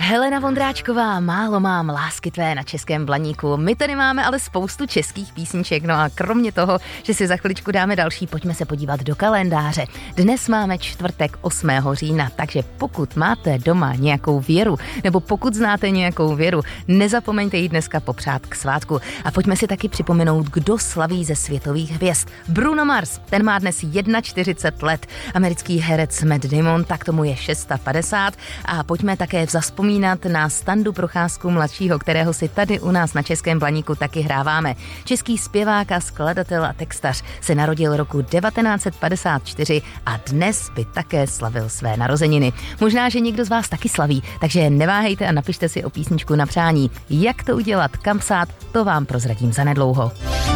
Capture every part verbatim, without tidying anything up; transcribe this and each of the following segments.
Helena Vondráčková, Málo mám lásky tvé na Českém Blaníku. My tady máme ale spoustu českých písniček, no a kromě toho, že si za chviličku dáme další, pojďme se podívat do kalendáře. Dnes máme čtvrtek osmého října, takže pokud máte doma nějakou věru, nebo pokud znáte nějakou věru, nezapomeňte jí dneska popřát k svátku. A pojďme si taky připomenout, kdo slaví ze světových hvězd. Bruno Mars, ten má dnes čtyřicet jedna let. Americký herec Matt Damon, tak tomu je padesát šest. A pojďme také vzpomínat na Standu Procházku mladšího, kterého si tady u nás na Českém Blaníku taky hráváme. Český zpěvák a skladatel a textař se narodil roku devatenáct set padesát čtyři a dnes by také slavil své narozeniny. Možná, že někdo z vás taky slaví, takže neváhejte a napište si o písničku na přání. Jak to udělat, kam psát, to vám prozradím zanedlouho.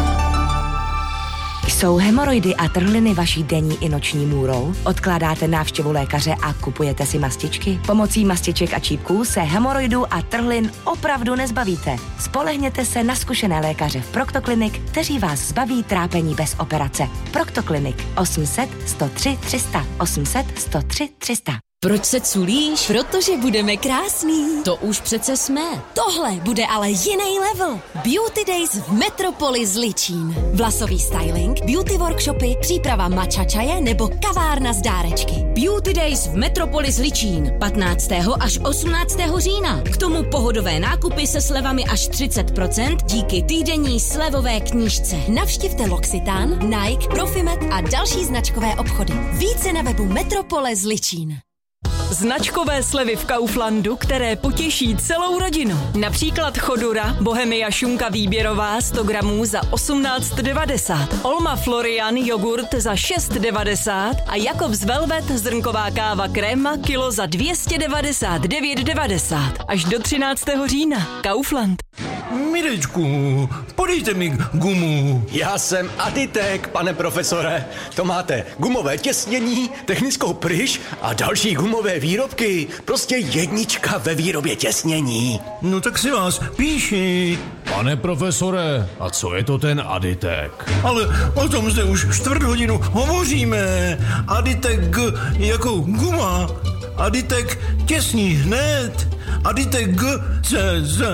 Jsou hemoroidy a trhliny vaší denní i noční můrou? Odkládáte návštěvu lékaře a kupujete si mastičky? Pomocí mastiček a čípků se hemoroidů a trhlin opravdu nezbavíte. Spolehněte se na zkušené lékaře v Proctoclinic, kteří vás zbaví trápení bez operace. Proctoclinic osm set sto tři tři sta, osm set sto tři tři sta. Proč se culíš? Protože budeme krásný. To už přece jsme. Tohle bude ale jiný level. Beauty Days v Metropolis Ličín. Vlasový styling, beauty workshopy, příprava matcha čaje nebo kavárna z dárečky. Beauty Days v Metropolis Ličín. patnáctého až osmnáctého října. K tomu pohodové nákupy se slevami až třicet procent díky týdenní slevové knížce. Navštivte L'Occitane, Nike, Profimet a další značkové obchody. Více na webu Metropolis Ličín. Značkové slevy v Kauflandu, které potěší celou rodinu. Například Chodura, Bohemia šunka výběrová sto gramů za osmnáct devadesát, Olma Florian jogurt za šest devadesát a Jakobs Velvet zrnková káva kréma kilo za dvě stě devadesát devět devadesát. Až do třináctého října. Kaufland. Mirečku, podejte mi gumu. Já jsem Aditek, pane profesore. To máte gumové těsnění, technickou pryš a další gumové výrobky. Prostě jednička ve výrobě těsnění. No tak si vás píši. Pane profesore, a co je to ten Aditek? Ale o tom zde už čtvrt hodinu hovoříme. Aditek jako guma. Aditek těsní hned. Aditek C Z.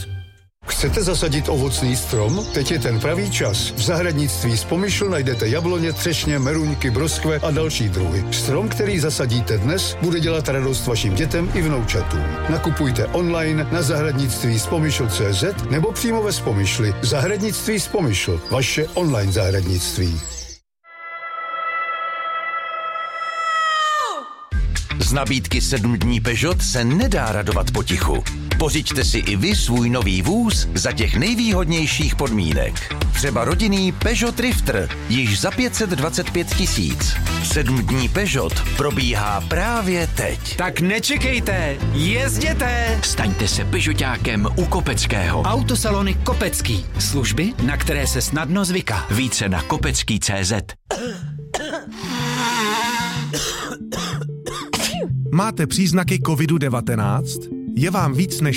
Chcete zasadit ovocný strom? Teď je ten pravý čas. V zahradnictví Spomyšl najdete jabloně, třešně, meruňky, broskve a další druhy. Strom, který zasadíte dnes, bude dělat radost vašim dětem i vnoučatům. Nakupujte online na zahradnictví spomyšl tečka cé zet nebo přímo ve Spomyšli. Zahradnictví Spomyšl, vaše online zahradnictví. Z nabídky sedm dní Peugeot se nedá radovat potichu. Pořiďte si i vy svůj nový vůz za těch nejvýhodnějších podmínek. Třeba rodinný Peugeot Drifter, již za pět set dvacet pět tisíc. Sedm dní Peugeot probíhá právě teď. Tak nečekejte, jezděte! Staňte se Peugeotákem u Kopeckého. Autosalony Kopecký. Služby, na které se snadno zvyká. Více na kopecký tečka cé zet. Máte příznaky kovid devatenáct? Je vám víc než